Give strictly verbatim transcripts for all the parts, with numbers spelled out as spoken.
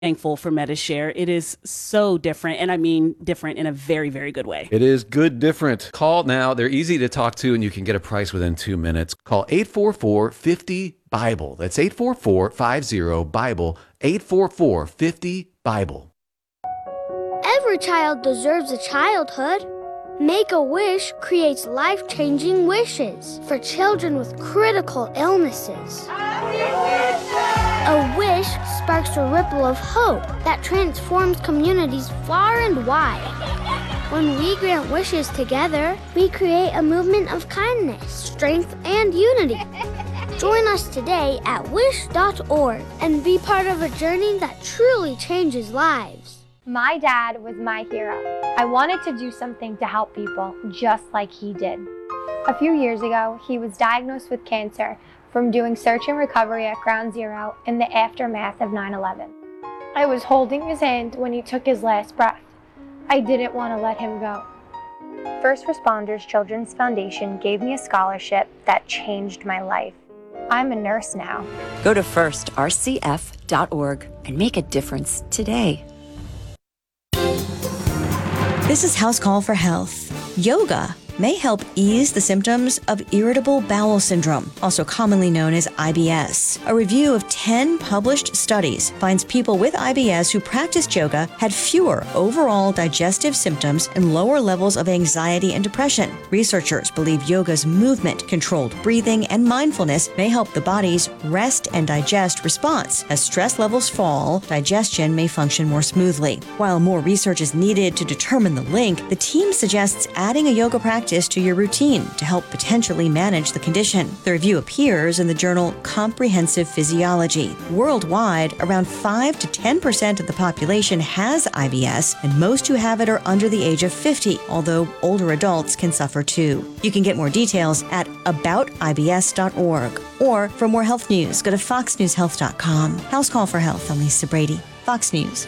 thankful for Metashare. It is so different, and I mean different in a very, very good way. It is good different. Call now. They're easy to talk to, and you can get a price within two minutes. Call eight four four, five zero, Bible. That's eight four four, five zero, Bible, eight four four, five zero, Bible. Every child deserves a childhood. Make-A-Wish creates life-changing wishes for children with critical illnesses. A wish sparks a ripple of hope that transforms communities far and wide. When we grant wishes together, we create a movement of kindness, strength, and unity. Join us today at wish dot org and be part of a journey that truly changes lives. My dad was my hero. I wanted to do something to help people just like he did. A few years ago, he was diagnosed with cancer from doing search and recovery at Ground Zero in the aftermath of nine eleven. I was holding his hand when he took his last breath. I didn't want to let him go. First Responders Children's Foundation gave me a scholarship that changed my life. I'm a nurse now. Go to first r c f dot org and make a difference today. This is House Call for Health. Yoga may help ease the symptoms of irritable bowel syndrome, also commonly known as I B S. A review of ten published studies finds people with I B S who practiced yoga had fewer overall digestive symptoms and lower levels of anxiety and depression. Researchers believe yoga's movement-controlled breathing and mindfulness may help the body's rest and digest response. As stress levels fall, digestion may function more smoothly. While more research is needed to determine the link, the team suggests adding a yoga practice to your routine to help potentially manage the condition. The review appears in the journal Comprehensive Physiology. Worldwide, around five to ten percent of the population has I B S, and most who have it are under the age of fifty, although older adults can suffer too. You can get more details at about I B S dot org. Or for more health news, go to fox news health dot com. House Call for Health, I'm Lisa Brady, Fox News.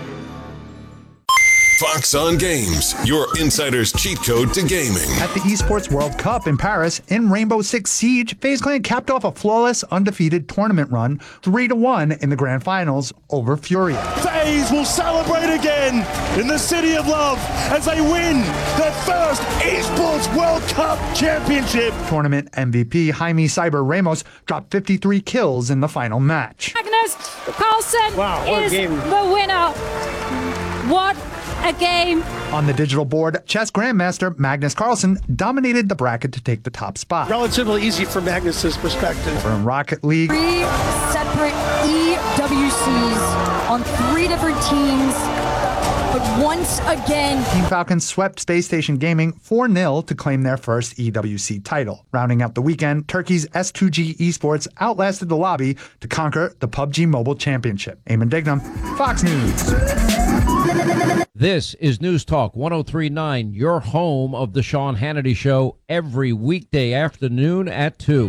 Fox on Games, your insider's cheat code to gaming. At the Esports World Cup in Paris, in Rainbow Six Siege, FaZe Clan capped off a flawless, undefeated tournament run, three to one in the grand finals over Furia. FaZe will celebrate again in the City of Love as they win their first Esports World Cup championship. Tournament M V P Jaime Cyber Ramos dropped fifty-three kills in the final match. Magnus Carlsen wow, is game. the winner. What a game. On the digital board, chess grandmaster Magnus Carlsen dominated the bracket to take the top spot. Relatively easy from Magnus's perspective. Over in Rocket League, Three separate E W Cs on three different teams. But once again, Team Falcon swept Space Station Gaming four nil to claim their first E W C title. Rounding out the weekend, Turkey's S two G Esports outlasted the lobby to conquer the P U B G Mobile Championship. Eamon Dignam, Fox News. This is News Talk one oh three point nine, your home of the Sean Hannity Show, every weekday afternoon at two.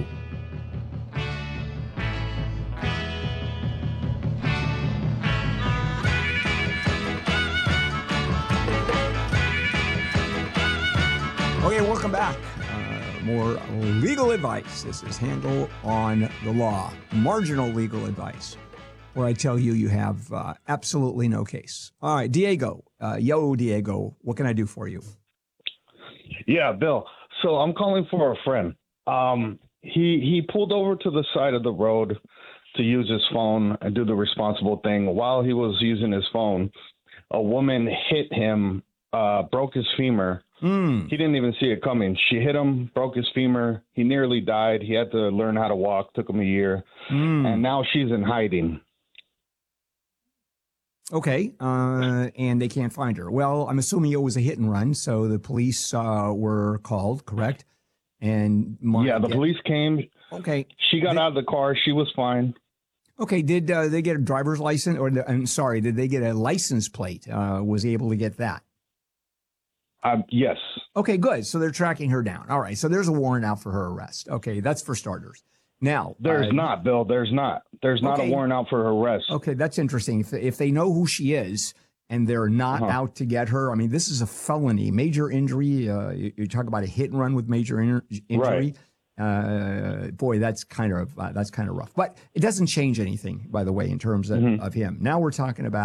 Okay, welcome back. Uh, more legal advice. This is Handle on the Law. Marginal legal advice, where I tell you you have uh, absolutely no case. All right, Diego. Uh, yo, Diego, what can I do for you? Yeah, Bill. So I'm calling for a friend. Um, he he pulled over to the side of the road to use his phone and do the responsible thing. While he was using his phone, a woman hit him, uh, broke his femur. Mm. He didn't even see it coming. She hit him, broke his femur. He nearly died. He had to learn how to walk. Took him a year. Mm. And now she's in hiding. Okay, uh, and they can't find her. Well, I'm assuming it was a hit and run, so the police uh, were called, correct? And my, yeah, the yeah. police came. Okay, she got they, out of the car. She was fine. Okay, did uh, they get a driver's license? Or the, I'm sorry, did they get a license plate? Uh, was he able to get that? Um, yes. Okay, good. So they're tracking her down. All right, so there's a warrant out for her arrest. Okay, that's for starters. Now, there's uh, not, Bill. There's not. There's not okay. a warrant out for her arrest. Okay, that's interesting. If, if they know who she is and they're not uh-huh. out to get her, I mean, this is a felony, major injury. Uh, you, you talk about a hit and run with major in- injury. Right. Uh, boy, that's kind of uh, that's kind of rough. But it doesn't change anything, by the way, in terms of, Mhm. of him. Now we're talking about